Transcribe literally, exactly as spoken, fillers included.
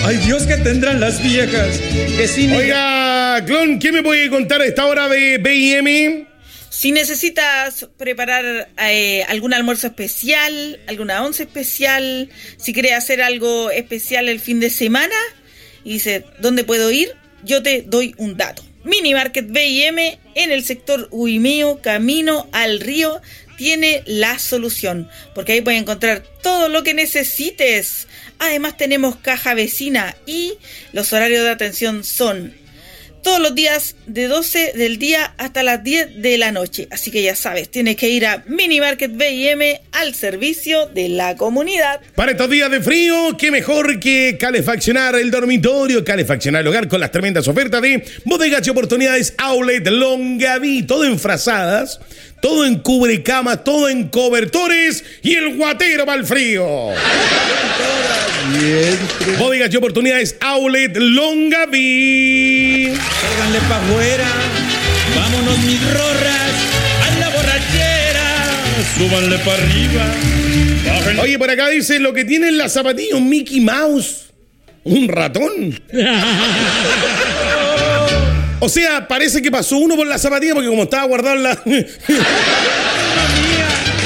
Ay, Dios, que tendrán las viejas. Que sí. Oiga, Clon, ¿qué me puede contar a esta hora de B I M? Si necesitas preparar eh, algún almuerzo especial, alguna once especial, si quieres hacer algo especial el fin de semana y dices, ¿dónde puedo ir? Yo te doy un dato. Mini Market B I M en el sector Huimeo, camino al río, tiene la solución, porque ahí puedes encontrar todo lo que necesites. Además tenemos caja vecina y los horarios de atención son todos los días de doce del día hasta las diez de la noche. Así que ya sabes, tienes que ir a Mini Market B I M al servicio de la comunidad. Para estos días de frío, qué mejor que calefaccionar el dormitorio, calefaccionar el hogar con las tremendas ofertas de Bodegas y Oportunidades Outlet Longaví. Todo en frazadas, todo en cubrecamas, todo en cobertores y el guatero para el frío. Bodegas y Oportunidades Outlet Longaví. Sálganle pa' afuera, vámonos mis rorras, a la borrachera, súbanle pa' arriba. Bájenle. Oye, por acá dice, lo que tiene en la zapatilla un Mickey Mouse, un ratón. O sea, parece que pasó uno por la zapatilla porque como estaba guardado en la...